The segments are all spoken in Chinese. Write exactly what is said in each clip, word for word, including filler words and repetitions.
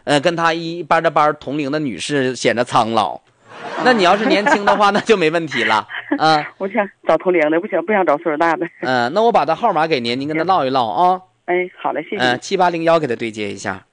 呃，跟他一班的班同龄的女士显得苍老。那你要是年轻的话，那就没问题了。嗯、呃， 我想找同龄的，不想不想找岁数大的。 嗯、呃，那我把他号码给您，您跟他唠一唠啊。 哎，好嘞，谢谢。 嗯、呃，七八零幺给他对接一下。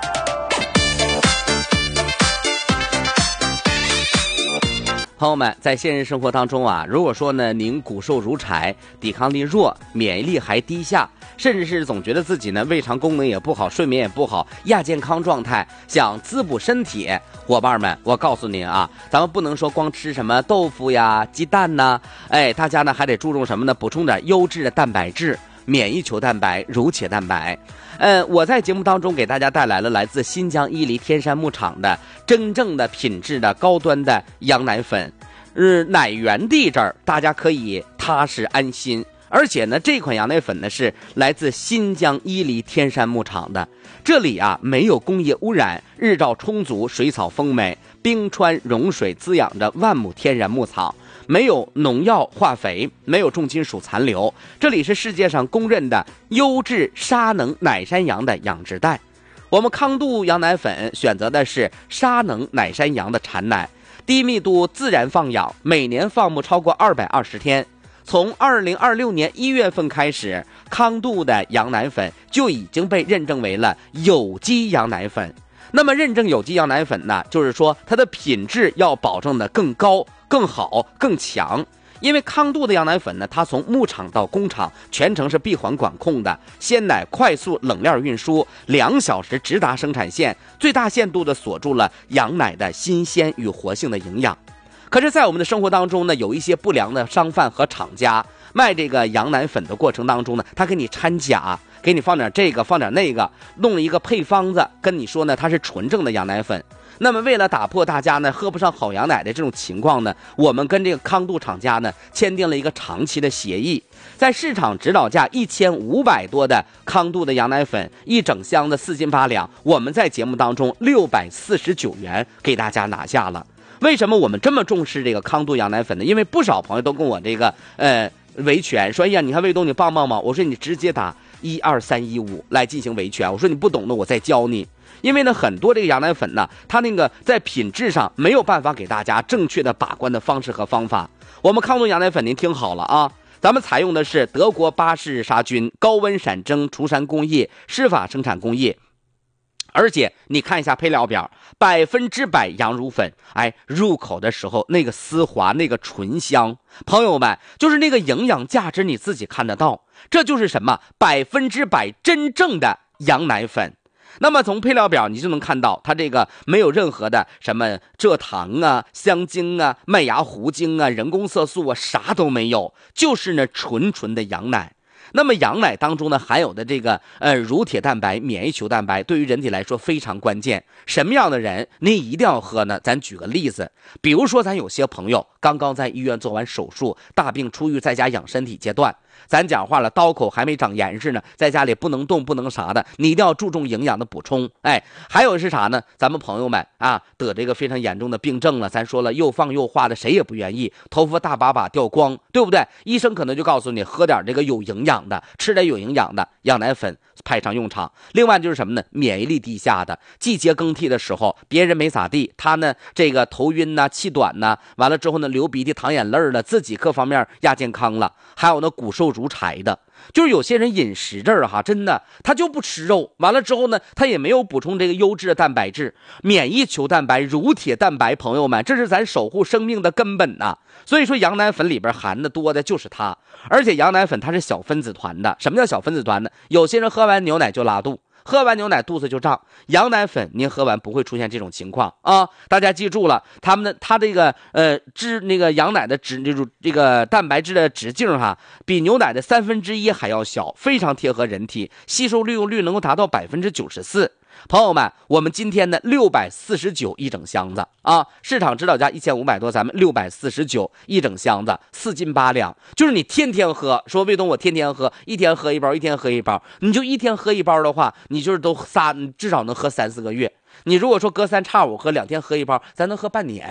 朋友们，在现实生活当中啊，如果说呢您骨瘦如柴，抵抗力弱，免疫力还低下，甚至是总觉得自己呢胃肠功能也不好，睡眠也不好，亚健康状态，想滋补身体，伙伴们，我告诉您啊，咱们不能说光吃什么豆腐呀、鸡蛋呐，哎，大家呢还得注重什么呢？补充点优质的蛋白质。免疫球蛋白、乳铁蛋白，嗯，我在节目当中给大家带来了来自新疆伊犁天山牧场的真正的品质的高端的羊奶粉，嗯，奶源地这儿大家可以踏实安心。而且呢，这款羊奶粉呢是来自新疆伊犁天山牧场的，这里啊没有工业污染，日照充足，水草丰美，冰川融水滋养着万亩天然牧草。没有农药化肥，没有重金属残留，这里是世界上公认的优质沙能奶山羊的养殖带。我们康度羊奶粉选择的是沙能奶山羊的产奶，低密度自然放养，每年放牧超过二百二十天。从二零二六年一月份开始，康度的羊奶粉就已经被认证为了有机羊奶粉。那么认证有机羊奶粉呢，就是说它的品质要保证的更高、更好、更强。因为康度的羊奶粉呢，它从牧场到工厂全程是闭环管控的，鲜奶快速冷链运输，两小时直达生产线，最大限度的锁住了羊奶的新鲜与活性的营养。可是在我们的生活当中呢，有一些不良的商贩和厂家卖这个羊奶粉的过程当中呢，他给你掺假，给你放点这个放点那个，弄了一个配方子跟你说呢它是纯正的羊奶粉。那么为了打破大家呢喝不上好羊奶的这种情况呢，我们跟这个康度厂家呢签订了一个长期的协议，在市场指导价一千五百多的康度的羊奶粉一整箱的四斤八两，我们在节目当中六百四十九元给大家拿下了。为什么我们这么重视这个康度羊奶粉呢？因为不少朋友都跟我这个呃维权说，哎呀，你看卫东你帮帮忙，我说你直接打一二三一五来进行维权，我说你不懂的我再教你。因为呢很多这个羊奶粉呢，它那个在品质上没有办法给大家正确的把关的方式和方法。我们康度羊奶粉您听好了啊，咱们采用的是德国巴氏杀菌高温闪蒸除膻工艺湿法生产工艺，而且你看一下配料表，百分之百羊乳粉，哎，入口的时候那个丝滑，那个醇香，朋友们，就是那个营养价值你自己看得到，这就是什么百分之百真正的羊奶粉。那么从配料表你就能看到，它这个没有任何的什么蔗糖啊、香精啊、麦芽糊精啊、人工色素啊，啥都没有，就是那纯纯的羊奶。那么羊奶当中呢含有的这个呃乳铁蛋白、免疫球蛋白，对于人体来说非常关键。什么样的人你一定要喝呢？咱举个例子，比如说咱有些朋友刚刚在医院做完手术，大病初愈，在家养身体阶段，咱讲话了，刀口还没长严实呢，在家里不能动不能啥的，你一定要注重营养的补充。哎，还有是啥呢？咱们朋友们啊，得这个非常严重的病症了，咱说了又放又化的，谁也不愿意，头发大把把掉光，对不对？医生可能就告诉你喝点这个有营养的，吃点有营养的羊奶粉派上用场。另外就是什么呢？免疫力低下的，季节更替的时候别人没咋地，他呢这个头晕呐、气短呐，完了之后呢流鼻涕淌眼泪了，自己各方面亚健康了。还有呢骨瘦如柴的，就是有些人饮食这儿哈，真的他就不吃肉，完了之后呢他也没有补充这个优质的蛋白质、免疫球蛋白、乳铁蛋白，朋友们，这是咱守护生命的根本呐、啊。所以说羊奶粉里边含的多的就是它，而且羊奶粉它是小分子团的。什么叫小分子团呢？有些人喝完牛奶就拉肚，喝完牛奶肚子就胀，羊奶粉您喝完不会出现这种情况啊！大家记住了，他们的它这个呃脂那个羊奶的脂这种这个蛋白质的直径哈，比牛奶的三分之一还要小，非常贴合人体，吸收利用率能够达到百分之九十四。朋友们，我们今天的六百四十九一整箱子啊，市场指导价一千五百多，咱们六百四十九一整箱子，四斤八两，就是你天天喝。说卫东我天天喝，一天喝一包，一天喝一包，你就一天喝一包的话，你就是都仨，至少能喝三四个月。你如果说隔三差五喝，两天喝一包，咱能喝半年。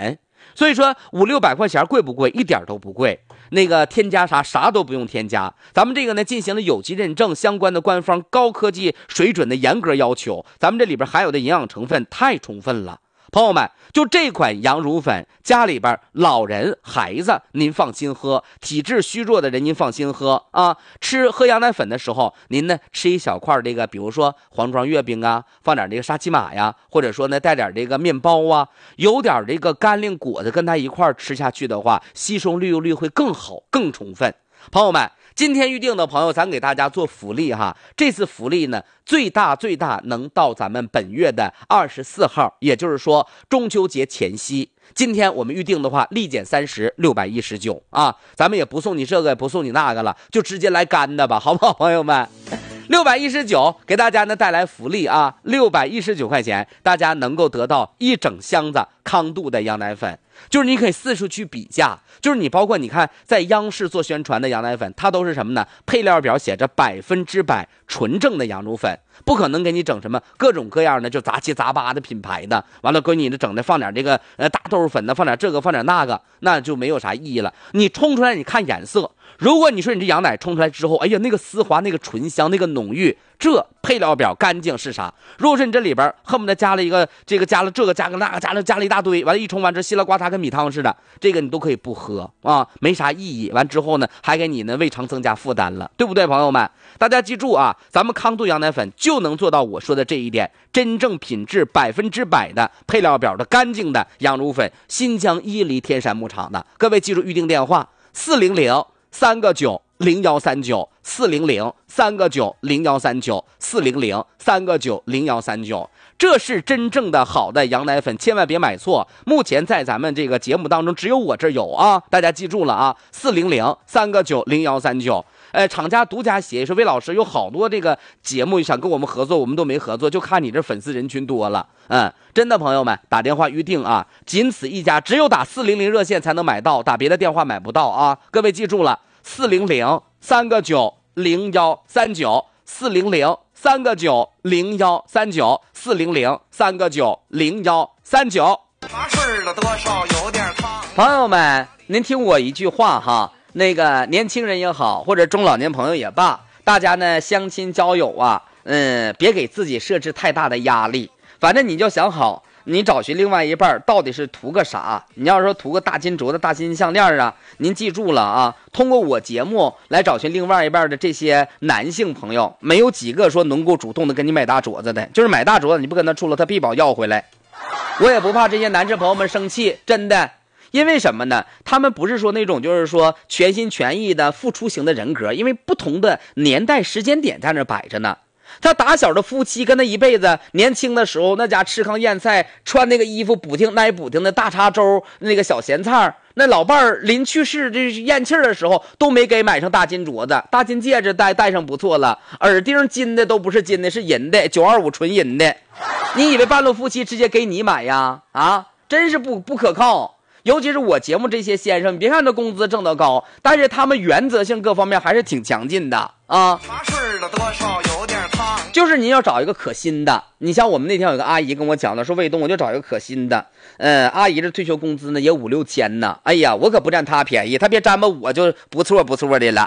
所以说五六百块钱贵不贵？一点都不贵。那个添加啥啥都不用添加，咱们这个呢进行了有机认证，相关的官方高科技水准的严格要求，咱们这里边含有的营养成分太充分了。朋友们，就这款羊乳粉，家里边老人孩子您放心喝，体质虚弱的人您放心喝啊。吃喝羊奶粉的时候，您呢吃一小块这个，比如说黄庄月饼啊，放点这个沙琪玛呀，或者说呢带点这个面包啊，有点这个干粮果子跟它一块吃下去的话，吸收利用率会更好更充分。朋友们，今天预定的朋友咱给大家做福利哈，这次福利呢最大最大能到咱们本月的二十四号，也就是说中秋节前夕。今天我们预定的话立减三十，六百一十九啊，咱们也不送你这个也不送你那个了，就直接来干的吧，好不好朋友们？六百一十九给大家呢带来福利啊，六百一十九块钱大家能够得到一整箱子康度的羊奶粉，就是你可以四处去比价，就是你包括你看在央视做宣传的羊奶粉，它都是什么呢？配料表写着百分之百纯正的羊乳粉，不可能给你整什么各种各样的就杂七杂八的品牌的，完了给你的整的放点这个呃大豆粉的，放点这个放点那个，那就没有啥意义了。你冲出来你看颜色，如果你说你这羊奶冲出来之后，哎呀那个丝滑那个醇香那个浓郁，这配料表干净是啥？如果是你这里边恨不得加了一个这个加了这个加个那个加了加了一大堆，完了一冲完之后稀里呱嚓跟米汤似的，这个你都可以不喝啊，没啥意义。完之后呢还给你呢胃肠增加负担了，对不对朋友们？大家记住啊，咱们康度羊奶粉就能做到我说的这一点，真正品质百分之百的配料表的干净的羊乳粉，新疆伊犁天山牧场的。各位记住预定电话四零零三个九零幺三九，四零零三个九零幺三九，四零零三个九零幺三九，这是真正的好的羊奶粉，千万别买错。目前在咱们这个节目当中只有我这有啊，大家记住了啊，四零零三个九零幺三九。呃，厂家独家协议说，魏老师有好多这个节目想跟我们合作，我们都没合作，就看你这粉丝人群多了。嗯，真的朋友们，打电话预定啊，仅此一家，只有打四零零热线才能买到，打别的电话买不到啊。各位记住了，四零零三个九零幺三九，四零零三个九零幺三九，四零零三个九零幺三九。 茶睡了多少有点烫。 朋友们，您听我一句话哈。那个年轻人也好，或者中老年朋友也罢，大家呢相亲交友啊，嗯，别给自己设置太大的压力。反正你就想好，你找寻另外一半到底是图个啥？你要说图个大金镯子、大金项链啊，您记住了啊，通过我节目来找寻另外一半的这些男性朋友，没有几个说能够主动的跟你买大镯子的，就是买大镯子你不跟他处了，他必保要回来。我也不怕这些男士朋友们生气，真的。因为什么呢？他们不是说那种就是说全心全意的付出型的人格，因为不同的年代时间点在那摆着呢。他打小的夫妻跟他一辈子，年轻的时候那家吃糠咽菜，穿那个衣服补丁耐补丁的大碴粥，那个小咸菜，那老伴儿临去世这咽气的时候都没给买上大金镯子，大金戒指戴戴上不错了，耳钉金的都不是金的，是银的，九二五纯银的。你以为半路夫妻直接给你买呀？啊，真是不不可靠。尤其是我节目这些先生，别看这工资挣得高，但是他们原则性各方面还是挺强劲的啊。 茶睡了多少有点烫。 就是您要找一个可心的，你像我们那天有个阿姨跟我讲的，说卫东我就找一个可心的，呃，阿姨这退休工资呢也五六千呢，哎呀，我可不占她便宜，她别沾吧我就不错不错的了，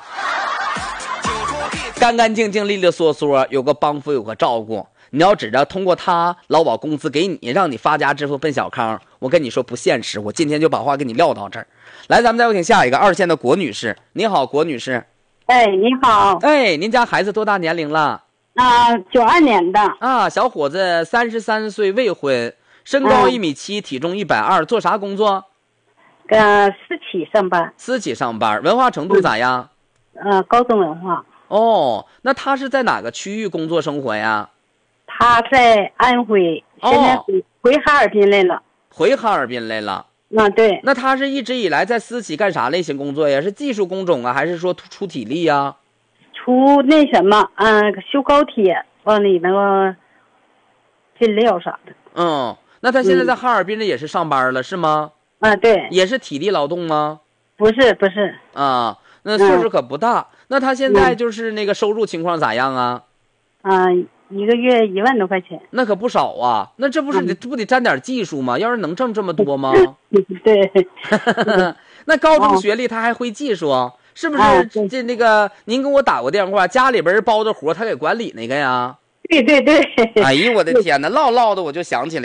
干干净净利利索索，有个帮扶有个照顾。你要指着通过他劳保工资给你，让你发家致富奔小康，我跟你说不现实。我今天就把话给你撂到这儿。来，咱们再有请下一个二线的郭女士。你好，郭女士。 哎，你好。 哎，您家孩子多大年龄了？ 啊，九二年的。 啊，小伙子三十三岁，未婚，身高一米七，体重一百二，做啥工作？ 呃，私企上班。 私企上班，文化程度咋样？ 呃，高中文化。 哦，那他是在哪个区域工作生活呀？ 他在安徽，现在回、哦、回哈尔滨来了。 回哈尔滨来了。 啊，对。 那他是一直以来在私企干啥类型工作呀？是技术工种啊，还是说出体力呀？ 出那什么，嗯、呃，修高铁往里那个进料啥的。 嗯，那他现在在哈尔滨的也是上班了、嗯、是吗？ 啊，对。 也是体力劳动吗？ 不是，不是。 啊，那岁数可不大。嗯、那他现在就是那个收入情况咋样啊？ 嗯、呃， 一个月一万多块钱。 那可不少啊，那这不是得、 嗯、 这不得沾点技术吗？要是能挣这么多吗？ 对， 那高中学历他还会技术，哦、是不是？ 哦、 这那个您给我打过电话，家里边包的活他给管理那个呀？ 对对对。 哎呦我的天哪，唠唠的我就想起来。